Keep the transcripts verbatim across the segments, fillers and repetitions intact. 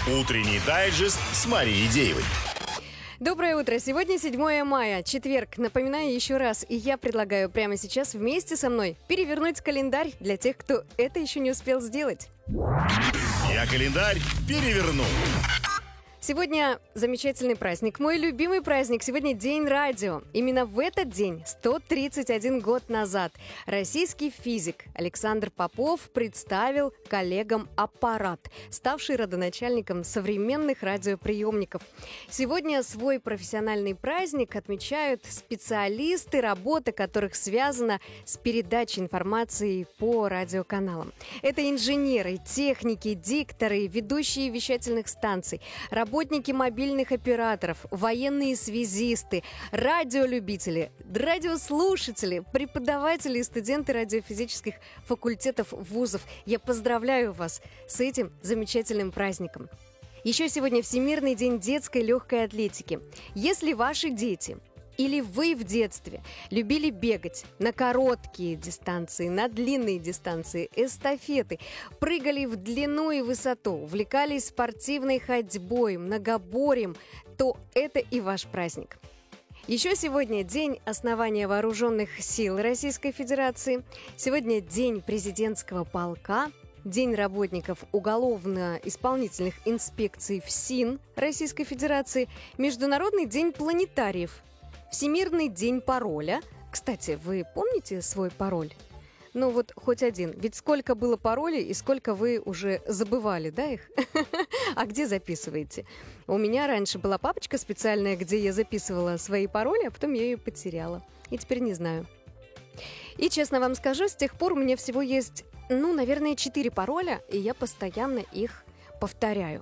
Утренний дайджест с Марией Деевой. Доброе утро. Сегодня седьмое мая, четверг. Напоминаю еще раз, и я предлагаю прямо сейчас вместе со мной перевернуть календарь для тех, кто это еще не успел сделать. Я календарь переверну. Сегодня замечательный праздник, мой любимый праздник. Сегодня День радио. Именно в этот день, сто тридцать один год назад, российский физик Александр Попов представил коллегам аппарат, ставший родоначальником современных радиоприемников. Сегодня свой профессиональный праздник отмечают специалисты, работа которых связана с передачей информации по радиоканалам. Это инженеры, техники, дикторы, ведущие вещательных станций, работники Работники мобильных операторов, военные связисты, радиолюбители, радиослушатели, преподаватели и студенты радиофизических факультетов вузов. Я поздравляю вас с этим замечательным праздником. Еще сегодня Всемирный день детской легкой атлетики. Если ваши дети или вы в детстве любили бегать на короткие дистанции, на длинные дистанции, эстафеты, прыгали в длину и высоту, увлекались спортивной ходьбой, многоборьем, то это и ваш праздник. Еще сегодня день основания Вооруженных сил Российской Федерации, сегодня день президентского полка, День работников уголовно-исполнительных инспекций ФСИН Российской Федерации, Международный день планетариев, Всемирный день пароля. Кстати, вы помните свой пароль? Ну вот хоть один. Ведь сколько было паролей и сколько вы уже забывали, да, их? А где записываете? У меня раньше была папочка специальная, где я записывала свои пароли, а потом я ее потеряла. И теперь не знаю. И честно вам скажу, с тех пор у меня всего есть, ну, наверное, четыре пароля, и я постоянно их повторяю.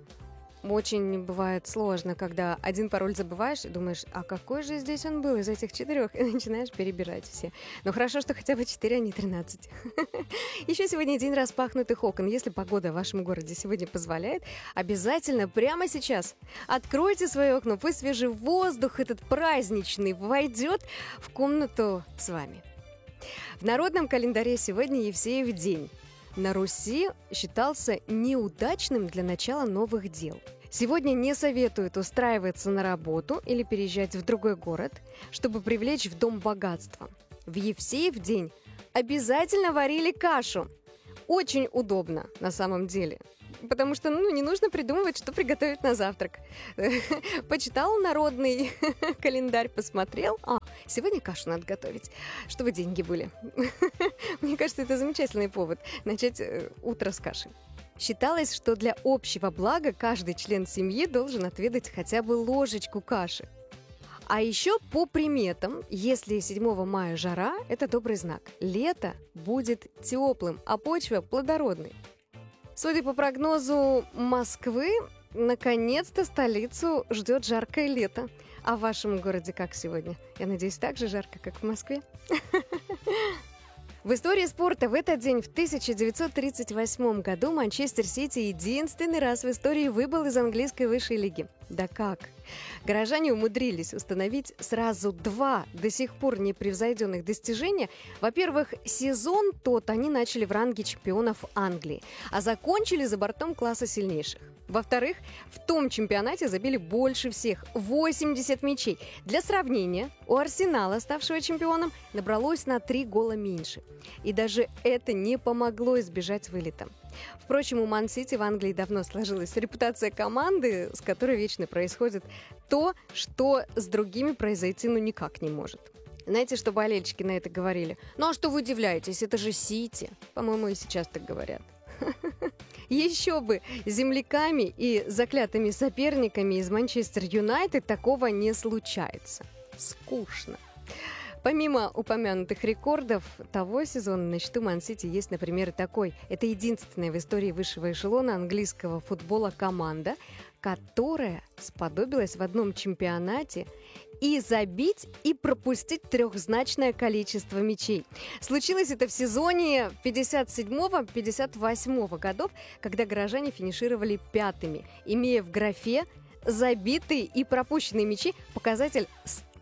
Очень бывает сложно, когда один пароль забываешь и думаешь, а какой же здесь он был из этих четырех? И начинаешь перебирать все. Но хорошо, что хотя бы четыре, а не тринадцать. Еще сегодня день распахнутых окон. Если погода в вашем городе сегодня позволяет, обязательно прямо сейчас откройте свои окна, пусть свежий воздух этот праздничный войдет в комнату с вами. В народном календаре сегодня Евсеев день. На Руси считался неудачным для начала новых дел. Сегодня не советуют устраиваться на работу или переезжать в другой город, чтобы привлечь в дом богатство. В Евсеев день обязательно варили кашу. Очень удобно на самом деле, потому что ну, не нужно придумывать, что приготовить на завтрак. Почитал народный календарь, посмотрел. А, сегодня кашу надо готовить, чтобы деньги были. Мне кажется, это замечательный повод начать утро с каши. Считалось, что для общего блага каждый член семьи должен отведать хотя бы ложечку каши. А еще по приметам, если седьмого мая жара, это добрый знак. Лето будет теплым, а почва плодородной. Судя по прогнозу Москвы, наконец-то столицу ждет жаркое лето. А в вашем городе как сегодня? Я надеюсь, так же жарко, как в Москве? В истории спорта в этот день в тысяча девятьсот тридцать восьмом году Манчестер Сити единственный раз в истории выбыл из английской высшей лиги. Да как? Горожане умудрились установить сразу два до сих пор непревзойденных достижения. Во-первых, сезон тот они начали в ранге чемпионов Англии, а закончили за бортом класса сильнейших. Во-вторых, в том чемпионате забили больше всех – восемьдесят мячей. Для сравнения, у Арсенала, ставшего чемпионом, набралось на три гола меньше. И даже это не помогло избежать вылета. Впрочем, у Ман-Сити в Англии давно сложилась репутация команды, с которой вечно происходит то, что с другими произойти ну никак не может. Знаете, что болельщики на это говорили? Ну а что вы удивляетесь, это же Сити. По-моему, и сейчас так говорят. Еще бы, земляками и заклятыми соперниками из Манчестер Юнайтед такого не случается. Скучно. Помимо упомянутых рекордов того сезона на счету Ман-Сити есть, например, и такой. Это единственная в истории высшего эшелона английского футбола команда, которая сподобилась в одном чемпионате и забить, и пропустить трехзначное количество мячей. Случилось это в сезоне пятьдесят седьмого — пятьдесят восьмого годов, когда горожане финишировали пятыми, имея в графе забитые и пропущенные мячи показатель сто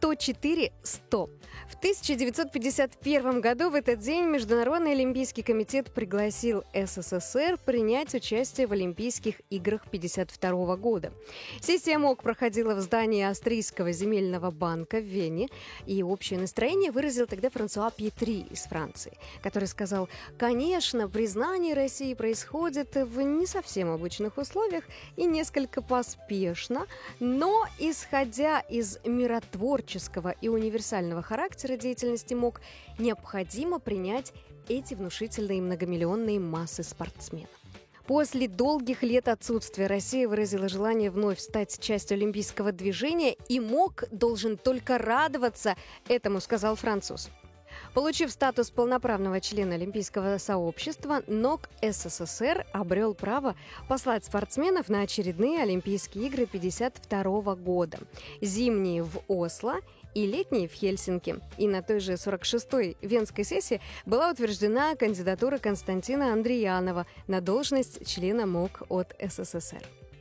сто четыре сто. В тысяча девятьсот пятьдесят первом году в этот день Международный олимпийский комитет пригласил СССР принять участие в Олимпийских играх пятьдесят второго года. Сессия МОК проходила в здании Австрийского земельного банка в Вене, и общее настроение выразил тогда Франсуа Пьетри из Франции, который сказал: «Конечно, признание России происходит в не совсем обычных условиях и несколько поспешно, но, исходя из миротворческого и универсального характера деятельности МОК, необходимо принять эти внушительные многомиллионные массы спортсменов». После долгих лет отсутствия Россия выразила желание вновь стать частью олимпийского движения, и МОК должен только радоваться этому, сказал француз. Получив статус полноправного члена Олимпийского сообщества, НОК СССР обрел право послать спортсменов на очередные Олимпийские игры пятьдесят второго года. Зимние в Осло и летние в Хельсинки. И на той же сорок шестой Венской сессии была утверждена кандидатура Константина Андриянова на должность члена МОК от СССР.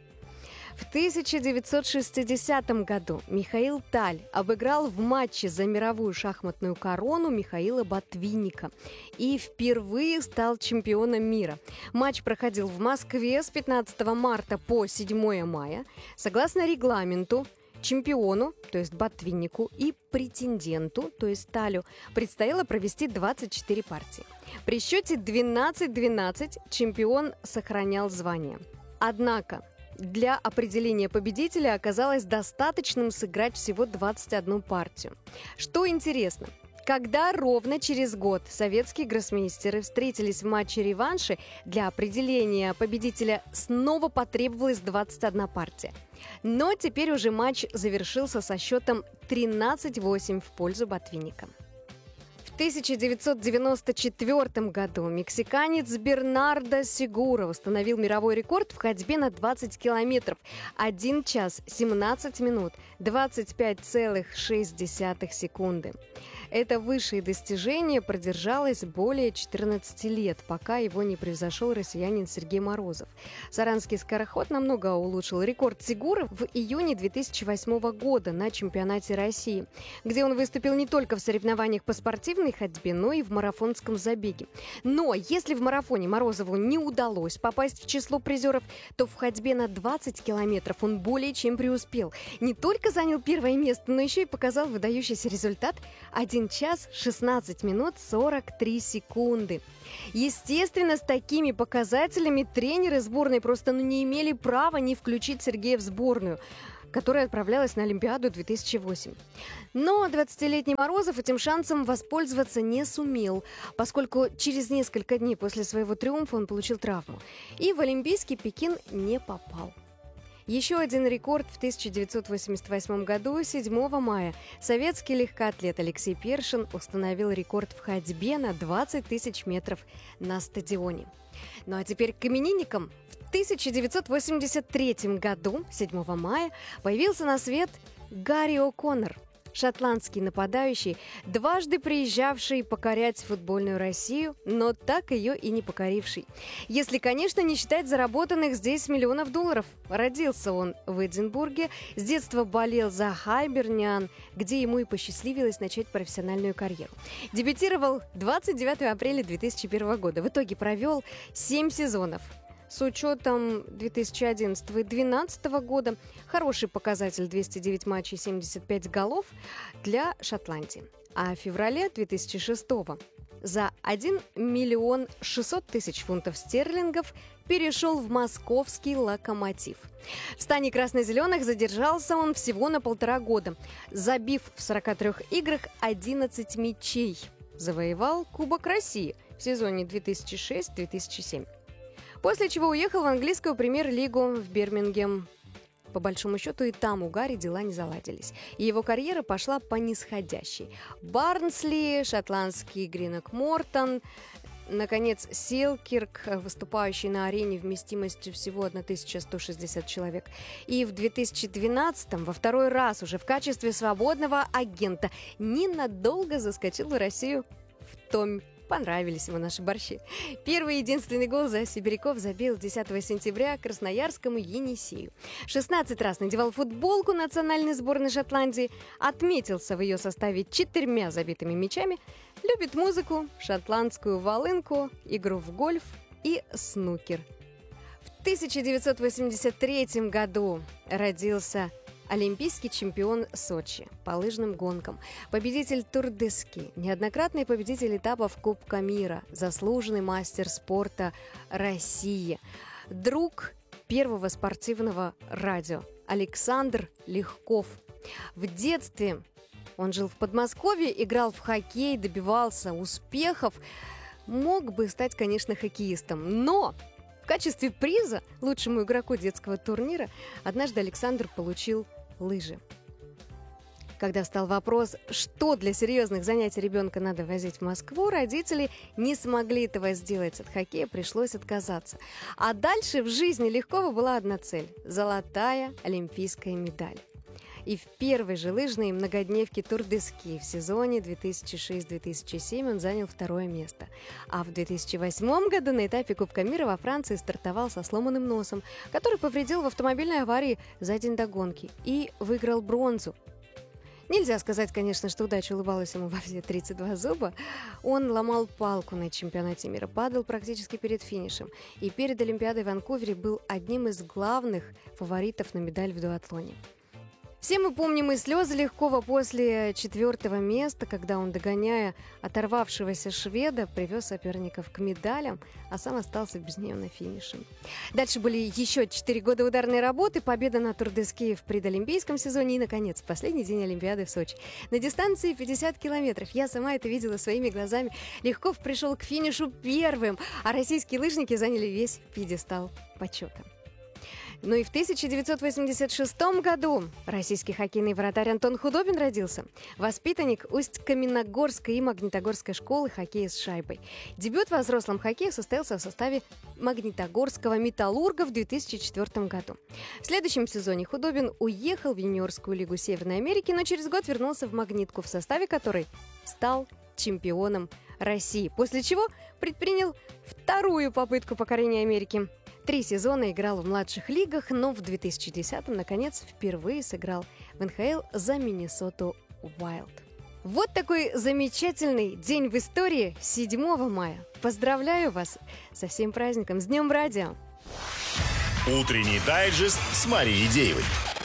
В тысяча девятьсот шестидесятом году Михаил Таль обыграл в матче за мировую шахматную корону Михаила Ботвинника и впервые стал чемпионом мира. Матч проходил в Москве с пятнадцатого марта по седьмое мая. Согласно регламенту, чемпиону, то есть Ботвиннику, и претенденту, то есть Талю, предстояло провести двадцать четыре партии. При счете двенадцать двенадцать чемпион сохранял звание. Однако для определения победителя оказалось достаточным сыграть всего двадцать одну партию. Что интересно, когда ровно через год советские гроссмейстеры встретились в матче-реванше, для определения победителя снова потребовалась двадцать одна партия. Но теперь уже матч завершился со счетом тринадцать восемь в пользу Ботвинника. В тысяча девятьсот девяносто четвёртом году мексиканец Бернардо Сегура установил мировой рекорд в ходьбе на двадцать километров – один час семнадцать минут двадцать пять целых шесть десятых секунды. Это высшее достижение продержалось более четырнадцати лет, пока его не превзошел россиянин Сергей Морозов. Саранский скороход намного улучшил рекорд Сегуры в июне две тысячи восьмого года на чемпионате России, где он выступил не только в соревнованиях по спортивной ходьбе, но и в марафонском забеге. Но если в марафоне Морозову не удалось попасть в число призеров, то в ходьбе на двадцать километров он более чем преуспел. Не только занял первое место, но еще и показал выдающийся результат – один час шестнадцать минут сорок три секунды. Естественно, с такими показателями тренеры сборной просто ну, не имели права не включить Сергея в сборную, которая отправлялась на Олимпиаду две тысячи восьмого. Но двадцатилетний Морозов этим шансом воспользоваться не сумел, поскольку через несколько дней после своего триумфа он получил травму и в Олимпийский Пекин не попал. Еще один рекорд в тысяча девятьсот восемьдесят восьмом году, седьмого мая, советский легкоатлет Алексей Першин установил рекорд в ходьбе на двадцать тысяч метров на стадионе. Ну а теперь к именинникам. В тысяча девятьсот восемьдесят третьем году, седьмого мая, появился на свет Гарри О'Коннор, шотландский нападающий, дважды приезжавший покорять футбольную Россию, но так ее и не покоривший. Если, конечно, не считать заработанных здесь миллионов долларов. Родился он в Эдинбурге, с детства болел за Хайберниан, где ему и посчастливилось начать профессиональную карьеру. Дебютировал двадцать девятого апреля две тысячи первого года. В итоге провел семь сезонов. С учетом две тысячи одиннадцатого и две тысячи двенадцатого года хороший показатель — двести девять матчей, семьдесят пять голов для Шотландии. А в феврале две тысячи шестого за один миллион шестьсот тысяч фунтов стерлингов перешел в московский «Локомотив». В стане красно-зеленых задержался он всего на полтора года, забив в сорока трёх играх одиннадцать мячей. Завоевал Кубок России в сезоне две тысячи шестого — две тысячи седьмого. После чего уехал в английскую премьер-лигу в Бирмингем. По большому счету и там у Гарри дела не заладились, и его карьера пошла по нисходящей. Барнсли, шотландский Гринок Мортон, наконец Селкирк, выступающий на арене вместимостью всего тысяча сто шестьдесят человек. И в две тысячи двенадцатом, во второй раз уже в качестве свободного агента, ненадолго заскочил в Россию в Томь. Понравились ему наши борщи. Первый и единственный гол за сибиряков забил десятого сентября красноярскому Енисею. шестнадцать раз надевал футболку национальной сборной Шотландии, отметился в ее составе четырьмя забитыми мячами, любит музыку, шотландскую волынку, игру в гольф и снукер. В тысяча девятьсот восемьдесят третьем году родился олимпийский чемпион Сочи по лыжным гонкам, победитель Тур-де-Ски, неоднократный победитель этапов Кубка мира, заслуженный мастер спорта России, друг первого спортивного радио Александр Легков. В детстве он жил в Подмосковье, играл в хоккей, добивался успехов, мог бы стать, конечно, хоккеистом, но в качестве приза лучшему игроку детского турнира однажды Александр получил лыжи. Когда встал вопрос, что для серьезных занятий ребенка надо возить в Москву, родители не смогли этого сделать. От хоккея пришлось отказаться. А дальше в жизни Легкова была одна цель – золотая олимпийская медаль. И в первой же лыжной многодневке Тур-де-Ски в сезоне две тысячи шесть - две тысячи семь он занял второе место. А в две тысячи восьмом году на этапе Кубка мира во Франции стартовал со сломанным носом, который повредил в автомобильной аварии за день до гонки, и выиграл бронзу. Нельзя сказать, конечно, что удача улыбалась ему во все тридцать два зуба. Он ломал палку на чемпионате мира, падал практически перед финишем. И перед Олимпиадой в Ванкувере был одним из главных фаворитов на медаль в дуатлоне. Все мы помним и слезы Легкова после четвертого места, когда он, догоняя оторвавшегося шведа, привез соперников к медалям, а сам остался без нее на финише. Дальше были еще четыре года ударной работы, победа на Тур-де-Ски в предолимпийском сезоне и, наконец, последний день Олимпиады в Сочи. На дистанции пятьдесят километров. Я сама это видела своими глазами. Легков пришел к финишу первым, а российские лыжники заняли весь пьедестал почета. Ну и в тысяча девятьсот восемьдесят шестом году российский хоккейный вратарь Антон Худобин родился. Воспитанник Усть-Каменогорской и Магнитогорской школы хоккея с шайбой. Дебют во взрослом хоккее состоялся в составе Магнитогорского «Металлурга» в две тысячи четвёртом году. В следующем сезоне Худобин уехал в юниорскую лигу Северной Америки, но через год вернулся в «Магнитку», в составе которой стал чемпионом России, после чего предпринял вторую попытку покорения Америки. Три сезона играл в младших лигах, но в две тысячи десятом, наконец, впервые сыграл в эн ха эл за Миннесоту Уайлд. Вот такой замечательный день в истории седьмого мая. Поздравляю вас со всем праздником, с Днем радио! Утренний дайджест с Марией Деевой.